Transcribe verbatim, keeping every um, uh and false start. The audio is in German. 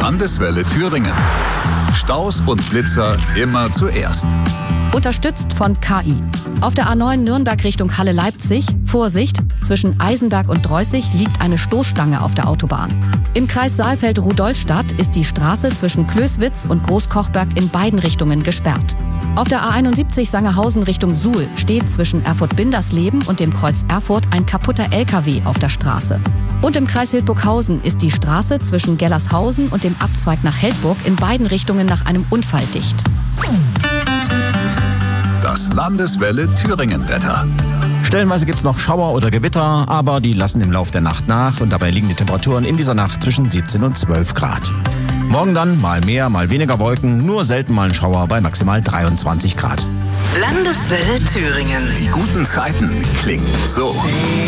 Landeswelle Thüringen. Staus und Blitzer immer zuerst. Unterstützt von K I. Auf der A neun Nürnberg Richtung Halle-Leipzig, Vorsicht, zwischen Eisenberg und Dreußig liegt eine Stoßstange auf der Autobahn. Im Kreis Saalfeld-Rudolstadt ist die Straße zwischen Klößwitz und Großkochberg in beiden Richtungen gesperrt. Auf der A einundsiebzig Sangerhausen Richtung Suhl steht zwischen Erfurt-Bindersleben und dem Kreuz Erfurt ein kaputter L K W auf der Straße. Und im Kreis Hildburghausen ist die Straße zwischen Gellershausen und dem Abzweig nach Heldburg in beiden Richtungen nach einem Unfall dicht. Das Landeswelle Thüringen-Wetter. Stellenweise gibt es noch Schauer oder Gewitter, aber die lassen im Lauf der Nacht nach und dabei liegen die Temperaturen in dieser Nacht zwischen siebzehn und zwölf Grad. Morgen dann mal mehr, mal weniger Wolken, nur selten mal ein Schauer bei maximal dreiundzwanzig Grad. Landeswelle Thüringen. Die guten Zeiten klingen so.